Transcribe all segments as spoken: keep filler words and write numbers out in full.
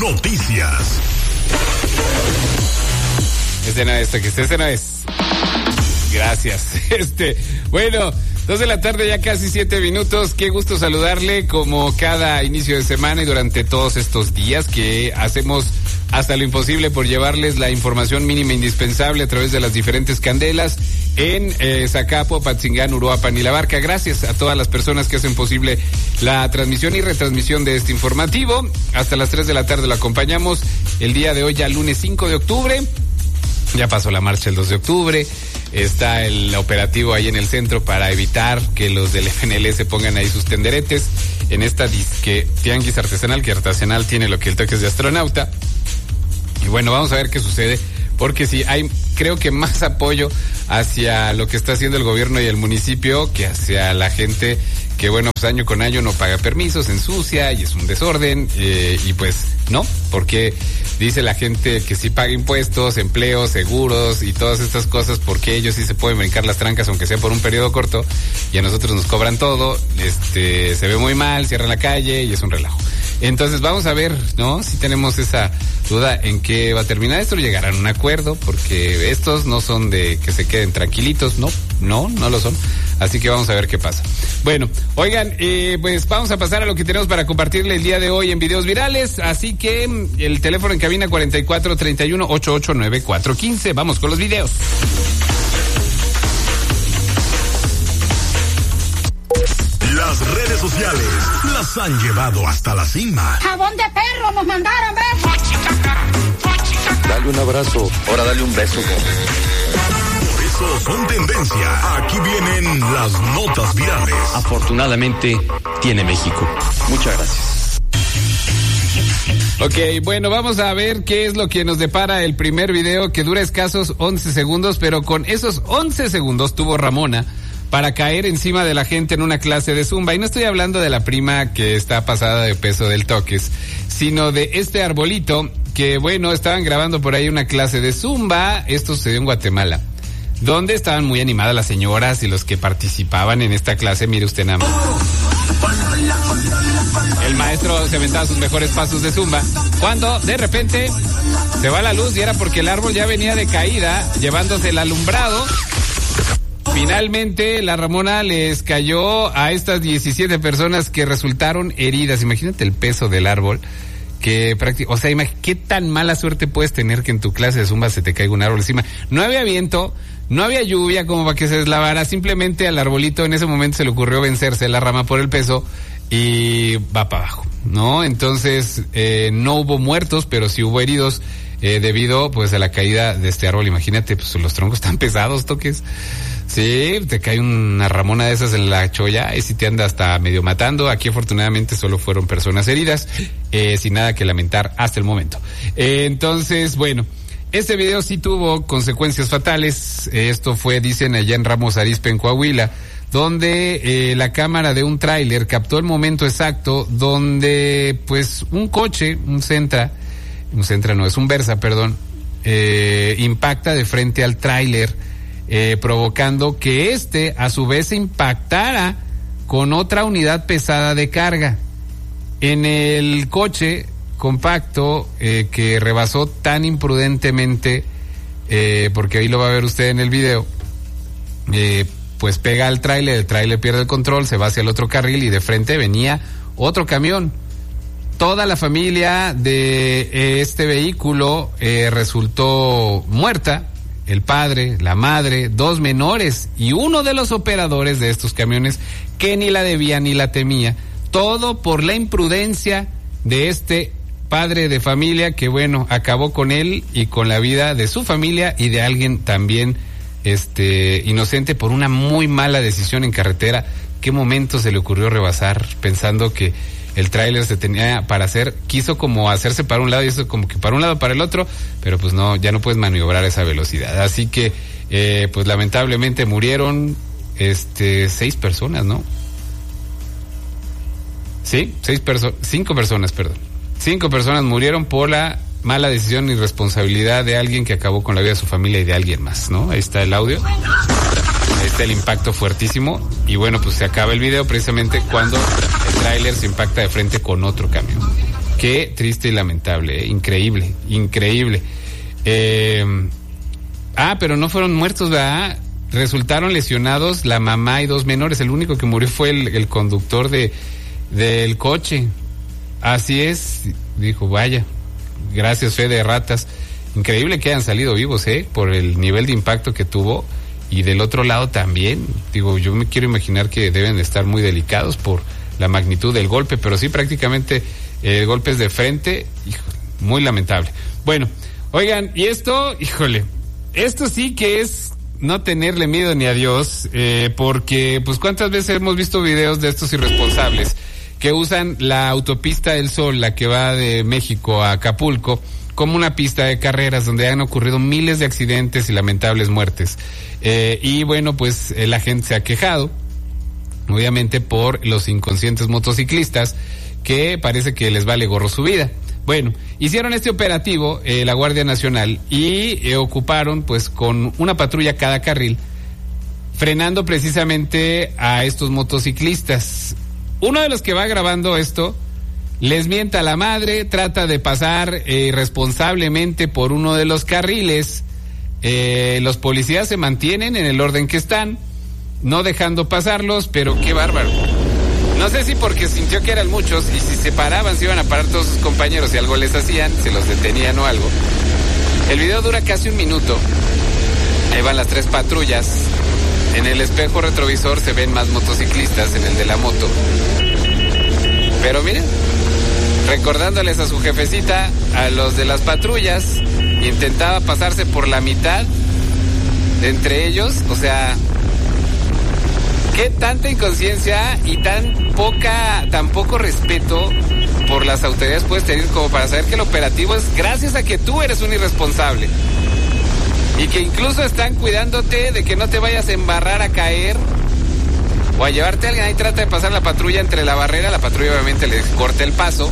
Noticias. Este no es, que este no es. Gracias. Este, bueno, dos de la tarde, ya casi siete minutos. Qué gusto saludarle como cada inicio de semana y durante todos estos días que hacemos hasta lo imposible por llevarles la información mínima indispensable a través de las diferentes candelas en eh, Zacapo, Patzingán, Uruapan y La Barca. Gracias a todas las personas que hacen posible la transmisión y retransmisión de este informativo. Hasta las tres de la tarde lo acompañamos el día de hoy, ya lunes cinco de octubre. Ya pasó la marcha el dos de octubre. Está el operativo ahí en el centro para evitar que los del F N L se pongan ahí sus tenderetes en esta disque tianguis artesanal, que artesanal tiene lo que el toque es de astronauta. Y bueno, vamos a ver qué sucede, porque sí, hay creo que más apoyo hacia lo que está haciendo el gobierno y el municipio que hacia la gente que, bueno, pues año con año no paga permisos, ensucia y es un desorden, eh, y pues no, porque dice la gente que sí paga impuestos, empleos, seguros y todas estas cosas, porque ellos sí se pueden brincar las trancas aunque sea por un periodo corto, y a nosotros nos cobran todo, este, se ve muy mal, cierran la calle y es un relajo. Entonces vamos a ver, ¿no? Si tenemos esa duda en qué va a terminar esto, llegarán a un acuerdo, porque estos no son de que se queden tranquilitos, no, no, no lo son. Así que vamos a ver qué pasa. Bueno, oigan, eh, pues vamos a pasar a lo que tenemos para compartirle el día de hoy en videos virales. Así que el teléfono en cabina cuarenta y cuatro treinta y uno ochenta y ocho noventa y cuatro quince. Vamos con los videos. Las redes sociales las han llevado hasta la cima. Jabón de perro nos mandaron, ¿ves? Dale un abrazo, ahora dale un beso. Por eso son tendencia. Aquí vienen las notas virales. Afortunadamente tiene México. Muchas gracias. Ok, bueno, vamos a ver qué es lo que nos depara el primer video, que dura escasos once segundos, pero con esos once segundos tuvo Ramona para caer encima de la gente en una clase de Zumba. Y no estoy hablando de la prima que está pasada de peso del Toques, sino de este arbolito que, bueno, estaban grabando por ahí una clase de Zumba. Esto sucedió en Guatemala, donde estaban muy animadas las señoras y los que participaban en esta clase. Mire usted nada más. El maestro se aventaba sus mejores pasos de Zumba, cuando de repente se va la luz, y era porque el árbol ya venía de caída, llevándose el alumbrado. Finalmente, la Ramona les cayó a estas diecisiete personas que resultaron heridas. Imagínate el peso del árbol, que prácticamente, o sea, imagínate qué tan mala suerte puedes tener que en tu clase de Zumba se te caiga un árbol encima. No había viento, no había lluvia como para que se deslavara, simplemente al arbolito en ese momento se le ocurrió vencerse la rama por el peso y va para abajo, ¿no? Entonces, eh, no hubo muertos, pero sí hubo heridos. Eh, debido pues a la caída de este árbol. Imagínate, pues los troncos tan pesados, Toques. Sí, te cae una ramona de esas en la cholla y si te anda hasta medio matando. Aquí afortunadamente solo fueron personas heridas, eh, sin nada que lamentar hasta el momento. Eh, entonces, bueno, este video sí tuvo consecuencias fatales. Eh, esto fue, dicen, allá en Ramos Arizpe, en Coahuila, donde eh, la cámara de un tráiler captó el momento exacto donde pues un coche, un Sentra, un Sentra no, es un Versa, perdón, eh, impacta de frente al tráiler, eh, provocando que este a su vez se impactara con otra unidad pesada de carga. En el coche compacto eh, que rebasó tan imprudentemente, eh, porque ahí lo va a ver usted en el video, eh, pues pega al tráiler, el tráiler pierde el control, se va hacia el otro carril y de frente venía otro camión. Toda la familia de este vehículo eh, resultó muerta, el padre, la madre, dos menores y uno de los operadores de estos camiones que ni la debía ni la temía. Todo por la imprudencia de este padre de familia que, bueno, acabó con él y con la vida de su familia y de alguien también este inocente por una muy mala decisión en carretera. ¿Qué momento se le ocurrió rebasar pensando que el tráiler se tenía para hacer, quiso como hacerse para un lado y eso como que para un lado para el otro, pero pues no, ya no puedes maniobrar a esa velocidad. Así que, eh, pues lamentablemente murieron, este, seis personas, ¿no? Sí, seis personas, cinco personas, perdón. Cinco personas murieron por la mala decisión y responsabilidad de alguien que acabó con la vida de su familia y de alguien más, ¿no? Ahí está el audio. Ahí está el impacto fuertísimo. Y bueno, pues se acaba el video precisamente cuando el tráiler se impacta de frente con otro camión. Qué triste y lamentable, ¿eh? Increíble, increíble. Eh, ah, pero no fueron muertos, ¿verdad? Resultaron lesionados la mamá y dos menores. El único que murió fue el, el conductor de del coche. Así es, dijo, vaya, gracias, fe de ratas. Increíble que hayan salido vivos, ¿eh? Por el nivel de impacto que tuvo. Y del otro lado también, digo, yo me quiero imaginar que deben de estar muy delicados por la magnitud del golpe, pero sí, prácticamente eh, golpes de frente, híjole, muy lamentable. Bueno, oigan, y esto, híjole, esto sí que es no tenerle miedo ni a Dios, eh, porque pues cuántas veces hemos visto videos de estos irresponsables que usan la autopista del Sol, la que va de México a Acapulco, como una pista de carreras donde han ocurrido miles de accidentes y lamentables muertes. Eh, y bueno, pues eh, la gente se ha quejado, obviamente, por los inconscientes motociclistas, que parece que les vale gorro su vida. Bueno, hicieron este operativo, eh, la Guardia Nacional, y eh, ocuparon pues con una patrulla cada carril, frenando precisamente a estos motociclistas. Uno de los que va grabando esto les mienta a la madre, trata de pasar eh, irresponsablemente por uno de los carriles. Eh, los policías se mantienen en el orden que están, no dejando pasarlos, pero qué bárbaro. No sé si porque sintió que eran muchos y si se paraban se iban a parar todos sus compañeros y algo les hacían, se los detenían o algo. El video dura casi un minuto. Ahí van las tres patrullas. En el espejo retrovisor se ven más motociclistas, en el de la moto. Pero miren, recordándoles a su jefecita, a los de las patrullas, intentaba pasarse por la mitad de entre ellos. O sea, qué tanta inconsciencia y tan poca, tan poco respeto por las autoridades puedes tener como para saber que el operativo es gracias a que tú eres un irresponsable y que incluso están cuidándote de que no te vayas a embarrar, a caer o a llevarte a alguien. Ahí trata de pasar la patrulla entre la barrera, la patrulla obviamente le corta el paso,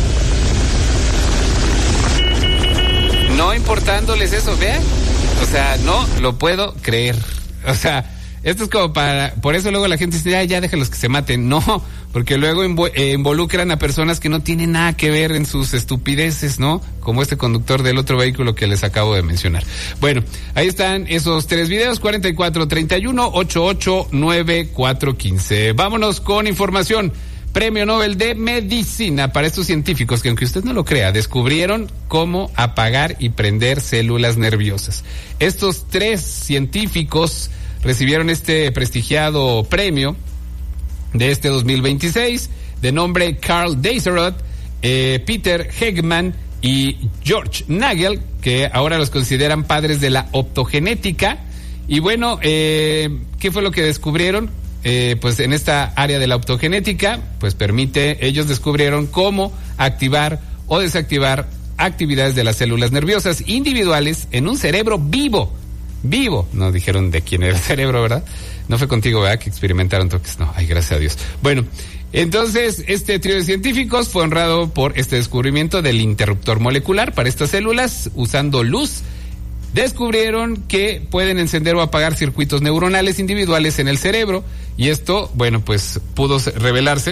no importándoles eso. Vean, o sea, no lo puedo creer. O sea, esto es como para, por eso luego la gente dice, ya, ya déjalos que se maten. No, porque luego invo, eh, involucran a personas que no tienen nada que ver en sus estupideces, ¿no? Como este conductor del otro vehículo que les acabo de mencionar. Bueno, ahí están esos tres videos, cuarenta y cuatro treinta y uno, ochenta y ocho, noventa y cuatro quince. Vámonos con información. Premio Nobel de Medicina para estos científicos que, aunque usted no lo crea, descubrieron cómo apagar y prender células nerviosas. Estos tres científicos recibieron este prestigiado premio de este dos mil veintiséis, de nombre Carl Deisserot, eh, Peter Hegman y George Nagel, que ahora los consideran padres de la optogenética. Y bueno, eh, ¿qué fue lo que descubrieron? Eh, pues en esta área de la optogenética, pues permite, ellos descubrieron cómo activar o desactivar actividades de las células nerviosas individuales en un cerebro vivo. Vivo, no dijeron de quién era el cerebro, ¿verdad? No fue contigo, ¿verdad? Que experimentaron toques. No, ay, gracias a Dios. Bueno, entonces este trío de científicos fue honrado por este descubrimiento del interruptor molecular para estas células usando luz. Descubrieron que pueden encender o apagar circuitos neuronales individuales en el cerebro, y esto, bueno, pues pudo revelarse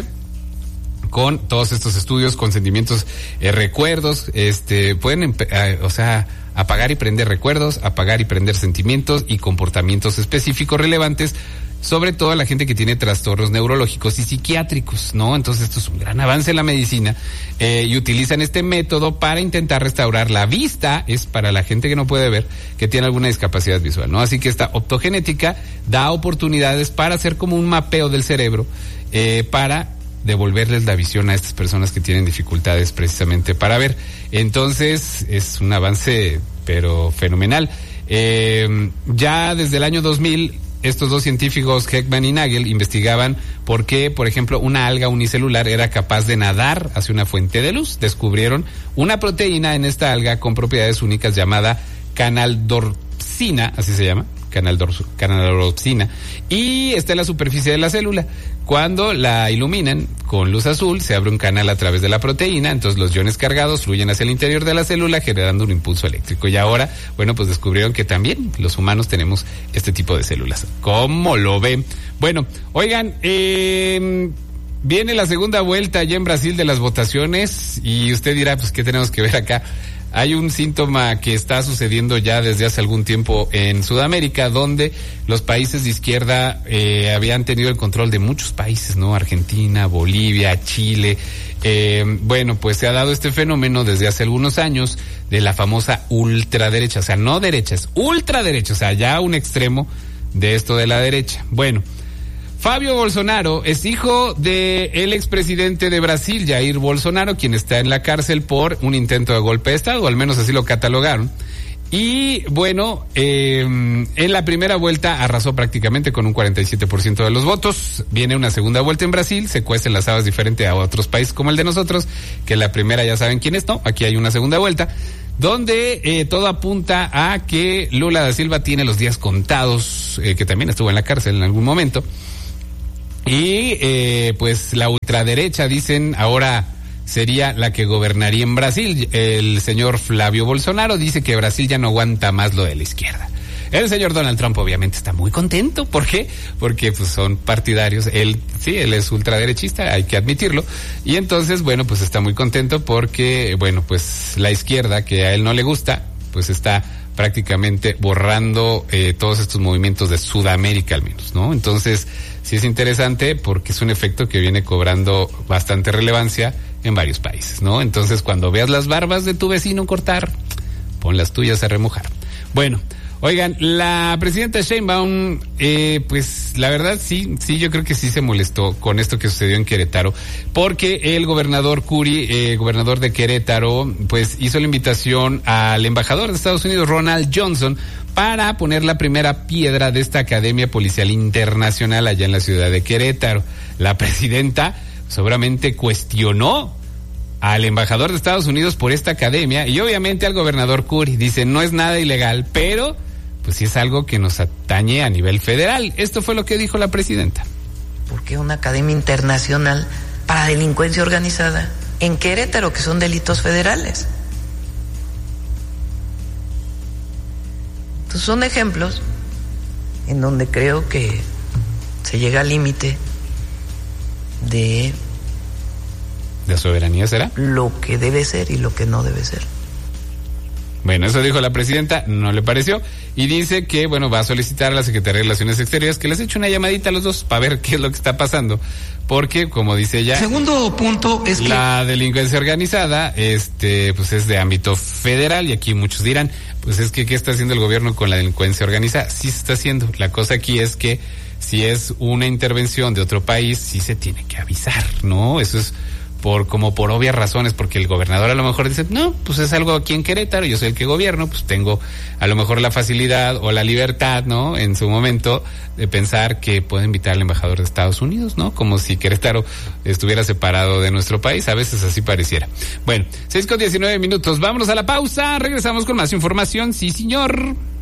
con todos estos estudios, con sentimientos, eh, recuerdos, este, pueden, eh, o sea, apagar y prender recuerdos, apagar y prender sentimientos y comportamientos específicos relevantes, sobre todo a la gente que tiene trastornos neurológicos y psiquiátricos, ¿no? Entonces esto es un gran avance en la medicina, eh, y utilizan este método para intentar restaurar la vista. Es para la gente que no puede ver, que tiene alguna discapacidad visual, ¿no? Así que esta optogenética da oportunidades para hacer como un mapeo del cerebro, eh, para devolverles la visión a estas personas que tienen dificultades precisamente para ver. Entonces es un avance pero fenomenal. Eh, ya desde el año dos mil estos dos científicos, Heckman y Nagel, investigaban por qué, por ejemplo, una alga unicelular era capaz de nadar hacia una fuente de luz. Descubrieron una proteína en esta alga con propiedades únicas llamada canaldorpsina, así se llama, canaldorpsina, y está en la superficie de la célula. Cuando la iluminan con luz azul, se abre un canal a través de la proteína, entonces los iones cargados fluyen hacia el interior de la célula generando un impulso eléctrico. Y ahora, bueno, pues descubrieron que también los humanos tenemos este tipo de células. ¿Cómo lo ven? Bueno, oigan, eh, viene la segunda vuelta allá en Brasil de las votaciones y usted dirá, pues, ¿qué tenemos que ver acá? Hay un síntoma que está sucediendo ya desde hace algún tiempo en Sudamérica, donde los países de izquierda eh, habían tenido el control de muchos países, ¿no? Argentina, Bolivia, Chile. Eh, bueno, pues se ha dado este fenómeno desde hace algunos años de la famosa ultraderecha, o sea, no derecha, es ultraderecha, o sea, ya un extremo de esto de la derecha. Bueno, Fabio Bolsonaro es hijo del expresidente de Brasil, Jair Bolsonaro, quien está en la cárcel por un intento de golpe de Estado, o al menos así lo catalogaron. Y bueno, eh, en la primera vuelta arrasó prácticamente con un cuarenta y siete por ciento de los votos. Viene una segunda vuelta en Brasil, se cuecen las habas diferente a otros países como el de nosotros, que la primera ya saben quién es, no, aquí hay una segunda vuelta, donde eh, todo apunta a que Lula da Silva tiene los días contados, eh, que también estuvo en la cárcel en algún momento. Y eh, pues la ultraderecha, dicen, ahora sería la que gobernaría en Brasil. El señor Flavio Bolsonaro dice que Brasil ya no aguanta más lo de la izquierda. El señor Donald Trump obviamente está muy contento. ¿Por qué? Porque pues son partidarios. Él, sí, él es ultraderechista, hay que admitirlo. Y entonces, bueno, pues está muy contento porque, bueno, pues la izquierda, que a él no le gusta, pues está prácticamente borrando eh, todos estos movimientos de Sudamérica al menos, ¿no? Entonces, sí es interesante porque es un efecto que viene cobrando bastante relevancia en varios países, ¿no? Entonces, cuando veas las barbas de tu vecino cortar, pon las tuyas a remojar. Bueno, oigan, la presidenta Sheinbaum, eh, pues la verdad sí, sí, yo creo que sí se molestó con esto que sucedió en Querétaro, porque el gobernador Curi, eh, gobernador de Querétaro, pues hizo la invitación al embajador de Estados Unidos, Ronald Johnson, para poner la primera piedra de esta Academia Policial Internacional allá en la ciudad de Querétaro. La presidenta seguramente cuestionó al embajador de Estados Unidos por esta academia y obviamente al gobernador Curi. Dice, no es nada ilegal, pero pues sí es algo que nos atañe a nivel federal. Esto fue lo que dijo la presidenta. ¿Por qué una academia internacional para delincuencia organizada en Querétaro, que son delitos federales? Entonces son ejemplos en donde creo que se llega al límite de... ¿De soberanía será? Lo que debe ser y lo que no debe ser. Bueno, eso dijo la presidenta, no le pareció, y dice que, bueno, va a solicitar a la Secretaría de Relaciones Exteriores que les eche una llamadita a los dos para ver qué es lo que está pasando, porque, como dice ella... Segundo punto es que... La delincuencia organizada, este, pues es de ámbito federal, y aquí muchos dirán, pues es que, ¿qué está haciendo el gobierno con la delincuencia organizada? Sí se está haciendo, la cosa aquí es que si es una intervención de otro país, sí se tiene que avisar, ¿no? Eso es... por como por obvias razones, porque el gobernador a lo mejor dice, no, pues es algo aquí en Querétaro, yo soy el que gobierno, pues tengo a lo mejor la facilidad o la libertad, ¿no?, en su momento, de pensar que puede invitar al embajador de Estados Unidos, ¿no?, como si Querétaro estuviera separado de nuestro país, a veces así pareciera. Bueno, seis con diecinueve minutos, vámonos a la pausa, regresamos con más información, sí señor.